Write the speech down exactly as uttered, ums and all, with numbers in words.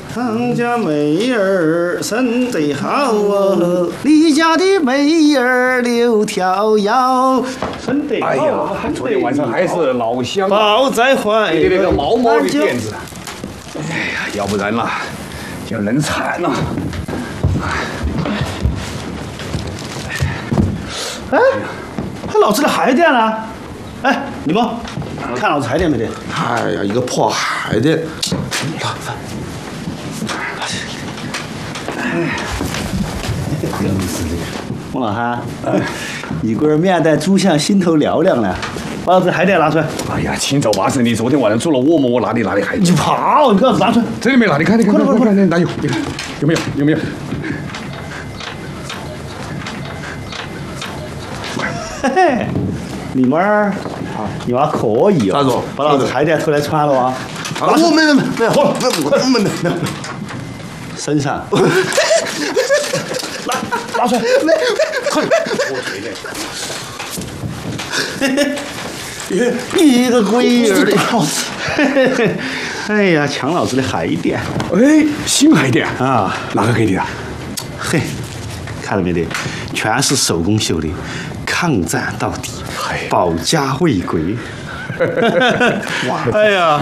唐家妹儿生得好哦，你家的妹儿留条腰，生得好。 哎呀，昨天晚上还是老乡啊， 抱在怀里。 那个毛毛的辫子，哎呀，要不然啦，就冷惨了。 哎，看老子的海淀呢？哎，李梦，看老子海淀没得？ 哎呀，一个破海淀。 孟老汉，一股面带猪相，心头凉凉了。把老子海淀拿出来。 哎呀，清早八是你昨天晚上做了噩梦，我哪里哪里还？ 你跑，你给老子拿出来。 这里没拿，你看，你看，快快快，哪有？你看有没有？有没有？ 嘿嘿，你们儿，你娃可以哦。 啥子？ 把老子海淀出来穿了啊！ 啊，我没没没没有，没没没没。 身上。拿拿出来，快点！你个龟儿的！哎呀，抢老子的海淀！ 哎，新海淀啊， 哪个给你的？ 嘿，看到没得？全是手工绣的，抗战到底，保家卫国。哇！哎呀！